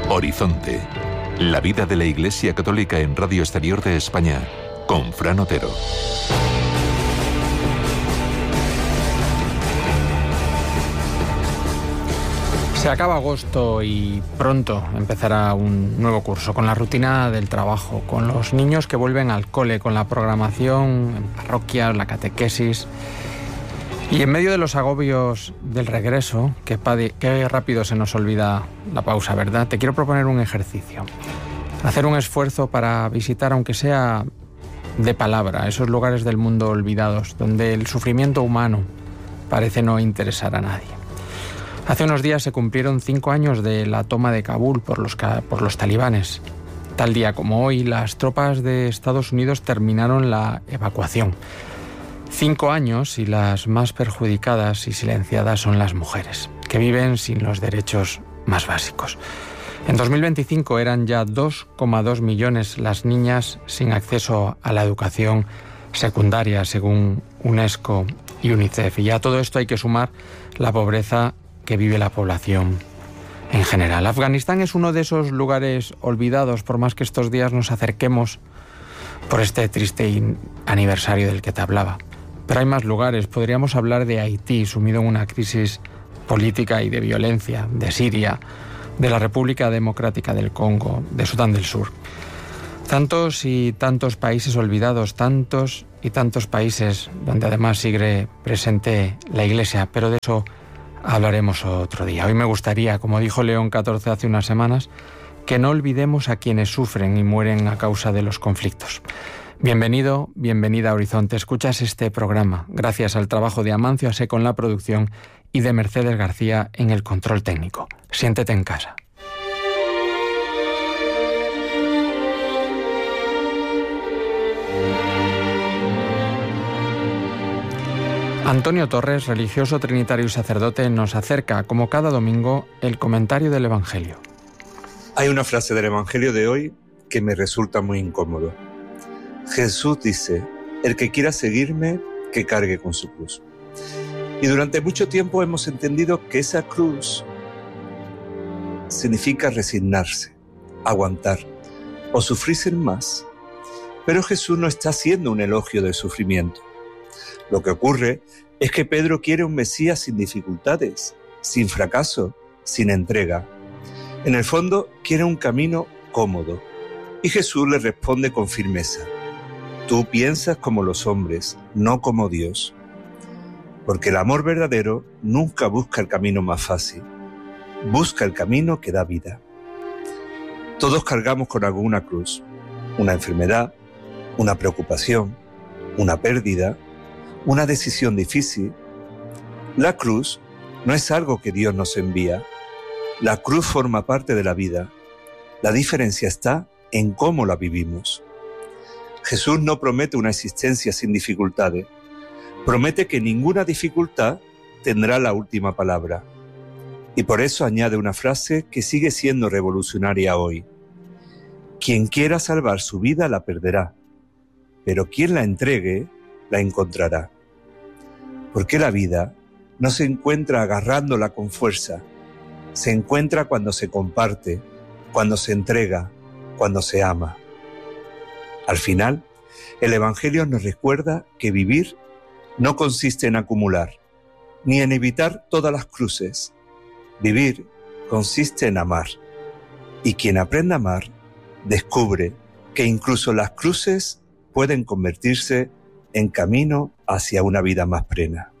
Horizonte. La vida de la Iglesia Católica en Radio Exterior de España, con Fran Otero. Se acaba agosto y pronto empezará un nuevo curso, con la rutina del trabajo, con los niños que vuelven al cole, con la programación en parroquias, la catequesis. Y en medio de los agobios del regreso, qué rápido se nos olvida la pausa, ¿verdad? Te quiero proponer un ejercicio. Hacer un esfuerzo para visitar, aunque sea de palabra, esos lugares del mundo olvidados, donde el sufrimiento humano parece no interesar a nadie. Hace unos días se cumplieron 5 años de la toma de Kabul por los talibanes. Tal día como hoy, las tropas de Estados Unidos terminaron la evacuación. 5 años y las más perjudicadas y silenciadas son las mujeres, que viven sin los derechos más básicos. En 2025 eran ya 2,2 millones las niñas sin acceso a la educación secundaria, según UNESCO y UNICEF. Y a todo esto hay que sumar la pobreza que vive la población en general. Afganistán es uno de esos lugares olvidados, por más que estos días nos acerquemos por este triste aniversario del que te hablaba. Pero hay más lugares. Podríamos hablar de Haití, sumido en una crisis política y de violencia, de Siria, de la República Democrática del Congo, de Sudán del Sur. Tantos y tantos países olvidados, tantos y tantos países donde además sigue presente la Iglesia, pero de eso hablaremos otro día. Hoy me gustaría, como dijo León XIV hace unas semanas, que no olvidemos a quienes sufren y mueren a causa de los conflictos. Bienvenido, bienvenida a Horizonte. Escuchas este programa gracias al trabajo de Amancio Aseco en la producción y de Mercedes García en el control técnico. Siéntete en casa. Antonio Torres, religioso trinitario y sacerdote, nos acerca, como cada domingo, el comentario del Evangelio. Hay una frase del Evangelio de hoy que me resulta muy incómodo. Jesús dice: el que quiera seguirme, que cargue con su cruz. Y durante mucho tiempo hemos entendido que esa cruz significa resignarse, aguantar o sufrir sin más. Pero Jesús no está haciendo un elogio del sufrimiento. Lo que ocurre es que Pedro quiere un Mesías sin dificultades, sin fracaso, sin entrega. En el fondo, quiere un camino cómodo. Y Jesús le responde con firmeza: tú piensas como los hombres, no como Dios. Porque el amor verdadero nunca busca el camino más fácil. Busca el camino que da vida. Todos cargamos con alguna cruz. Una enfermedad, una preocupación, una pérdida, una decisión difícil. La cruz no es algo que Dios nos envía. La cruz forma parte de la vida. La diferencia está en cómo la vivimos. Jesús no promete una existencia sin dificultades. Promete que ninguna dificultad tendrá la última palabra. Y por eso añade una frase que sigue siendo revolucionaria hoy. Quien quiera salvar su vida la perderá, pero quien la entregue la encontrará. Porque la vida no se encuentra agarrándola con fuerza, se encuentra cuando se comparte, cuando se entrega, cuando se ama. Al final, el Evangelio nos recuerda que vivir no consiste en acumular, ni en evitar todas las cruces. Vivir consiste en amar. Y quien aprende a amar, descubre que incluso las cruces pueden convertirse en camino hacia una vida más plena.